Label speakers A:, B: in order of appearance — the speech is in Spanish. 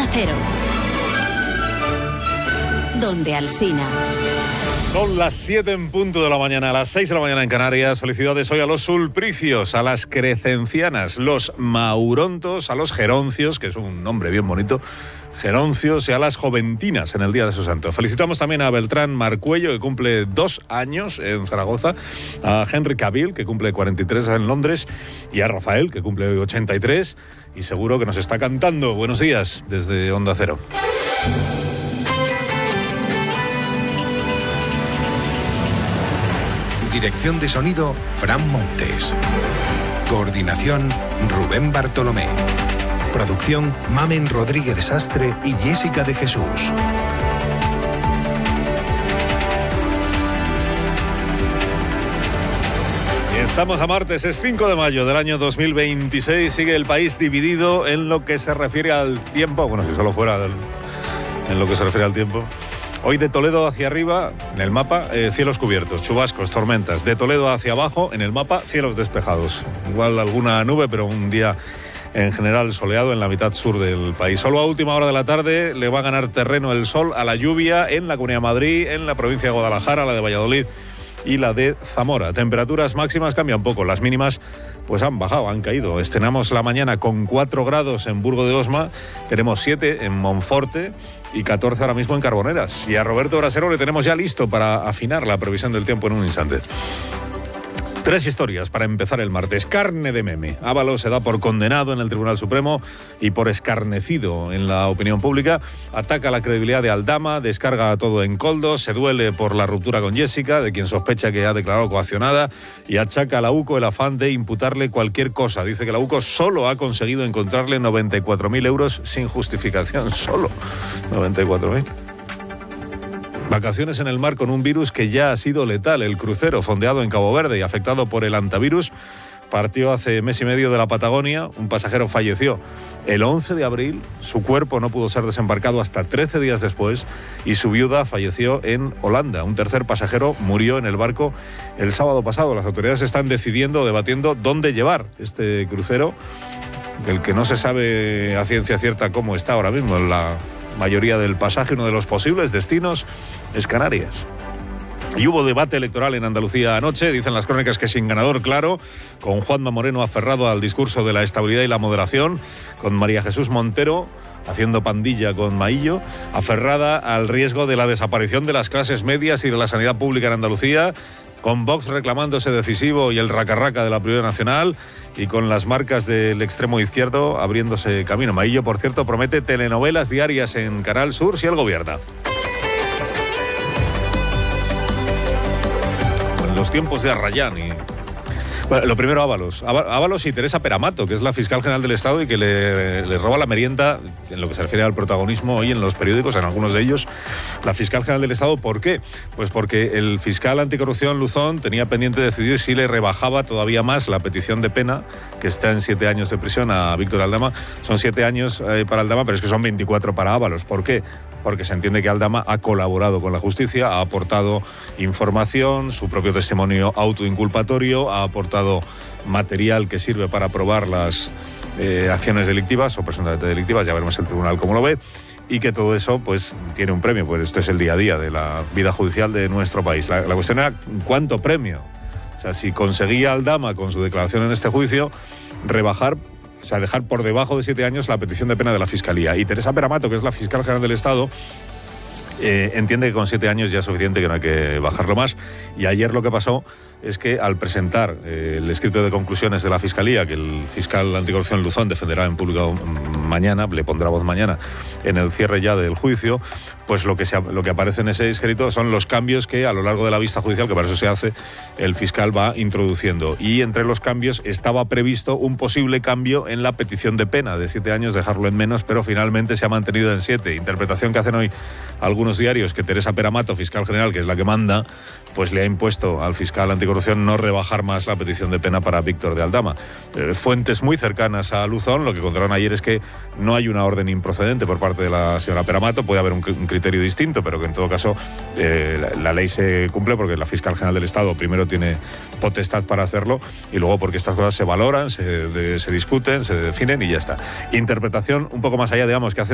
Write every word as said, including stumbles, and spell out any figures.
A: Cero. Donde Alsina.
B: Son las siete en punto de la mañana, a las seis de la mañana en Canarias. Felicidades hoy a los sulpricios, a las crecencianas, los maurontos, a los geroncios, que es un nombre bien bonito, geroncios, y a las joventinas en el Día de su Santo. Felicitamos también a Beltrán Marcuello, que cumple dos años en Zaragoza, a Henry Cavill, que cumple cuarenta y tres en Londres, y a Rafael, que cumple hoy ochenta y tres, y seguro que nos está cantando. Buenos días desde Onda Cero.
C: Dirección de sonido, Fran Montes. Coordinación, Rubén Bartolomé. Producción, Mamen Rodríguez Sastre y Jessica de Jesús.
B: Estamos a martes, es cinco de mayo del año dos mil veintiséis. Sigue el país dividido en lo que se refiere al tiempo. Bueno, si solo fuera del, en lo que se refiere al tiempo. Hoy de Toledo hacia arriba, en el mapa, eh, cielos cubiertos, chubascos, tormentas. De Toledo hacia abajo, en el mapa, cielos despejados. Igual alguna nube, pero un día en general soleado en la mitad sur del país. Solo a última hora de la tarde le va a ganar terreno el sol a la lluvia en la Comunidad de Madrid, en la provincia de Guadalajara, la de Valladolid y la de Zamora. Temperaturas máximas cambian poco, las mínimas pues han bajado, han caído. Estrenamos la mañana con cuatro grados en Burgo de Osma, tenemos siete en Monforte y catorce ahora mismo en Carboneras. Y a Roberto Brasero le tenemos ya listo para afinar la previsión del tiempo en un instante. Tres historias para empezar el martes. Carne de meme. Ábalos se da por condenado en el Tribunal Supremo y por escarnecido en la opinión pública. Ataca la credibilidad de Aldama, descarga todo en Koldo, se duele por la ruptura con Jessica, de quien sospecha que ha declarado coaccionada, y achaca a la UCO el afán de imputarle cualquier cosa. Dice que la UCO solo ha conseguido encontrarle noventa y cuatro mil euros sin justificación. Solo noventa y cuatro mil. Vacaciones en el mar con un virus que ya ha sido letal. El crucero fondeado en Cabo Verde y afectado por el antivirus partió hace mes y medio de la Patagonia. Un pasajero falleció el once de abril. Su cuerpo no pudo ser desembarcado hasta trece días después y su viuda falleció en Holanda. Un tercer pasajero murió en el barco el sábado pasado. Las autoridades están decidiendo, debatiendo dónde llevar este crucero, del que no se sabe a ciencia cierta cómo está ahora mismo la mayoría del pasaje. Uno de los posibles destinos es Canarias. Y hubo debate electoral en Andalucía anoche, dicen las crónicas que sin ganador claro, con Juanma Moreno aferrado al discurso de la estabilidad y la moderación, con María Jesús Montero haciendo pandilla con Maillo, aferrada al riesgo de la desaparición de las clases medias y de la sanidad pública en Andalucía, con Vox reclamando ese decisivo y el raca-raca de la prioridad nacional, y con las marcas del extremo izquierdo abriéndose camino. Maillo, por cierto, promete telenovelas diarias en Canal Sur si él gobierna. En los tiempos de Arrayán y... Bueno, lo primero, Ábalos. Ábalos y Teresa Peramato, que es la fiscal general del Estado y que le, le roba la merienda en lo que se refiere al protagonismo hoy en los periódicos, en algunos de ellos. La fiscal general del Estado, ¿por qué? Pues porque el fiscal anticorrupción Luzón tenía pendiente decidir si le rebajaba todavía más la petición de pena, que está en siete años de prisión, a Víctor Aldama. Son siete años eh, para Aldama, pero es que son veinticuatro para Ábalos. ¿Por qué? Porque se entiende que Aldama ha colaborado con la justicia, ha aportado información, su propio testimonio autoinculpatorio, ha aportado material que sirve para probar las eh, acciones delictivas o presuntamente delictivas, ya veremos el tribunal cómo lo ve, y que todo eso pues tiene un premio, pues esto es el día a día de la vida judicial de nuestro país. La, la cuestión era ¿cuánto premio? O sea, si conseguía Aldama con su declaración en este juicio rebajar, o sea, dejar por debajo de siete años la petición de pena de la Fiscalía. Y Teresa Peramato, que es la fiscal general del Estado, eh, entiende que con siete años ya es suficiente, que no hay que bajarlo más. Y ayer lo que pasó es que al presentar eh, el escrito de conclusiones de la Fiscalía, que el fiscal anticorrupción Luzón defenderá en público mañana, le pondrá voz mañana en el cierre ya del juicio, pues lo que, se, lo que aparece en ese escrito son los cambios que a lo largo de la vista judicial, que para eso se hace, el fiscal va introduciendo. Y entre los cambios estaba previsto un posible cambio en la petición de pena de siete años, dejarlo en menos, pero finalmente se ha mantenido en siete. Interpretación que hacen hoy algunos diarios, que Teresa Peramato, fiscal general, que es la que manda, pues le ha impuesto al fiscal anticorrupción no rebajar más la petición de pena para Víctor de Aldama. Eh, fuentes muy cercanas a Luzón lo que contaron ayer es que no hay una orden improcedente por parte de la señora Peramato, puede haber un, un criterio distinto, pero que en todo caso eh, la, la ley se cumple porque la fiscal general del Estado primero tiene potestad para hacerlo y luego porque estas cosas se valoran, se, de, se discuten, se definen y ya está. Interpretación un poco más allá, digamos, que hacen